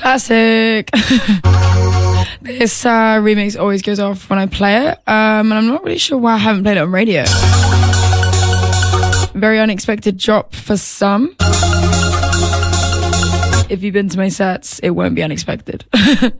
Classic. This remix always goes off when I play it, and I'm not really sure why I haven't played it on radio. Very unexpected drop for some. If you've been to my sets, it won't be unexpected.